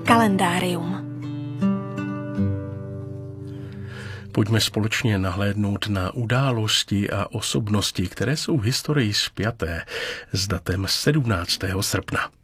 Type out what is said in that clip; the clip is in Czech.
Kalendárium. Pojďme společně nahlédnout na události a osobnosti, které jsou v historii spjaté s datem 17. srpna.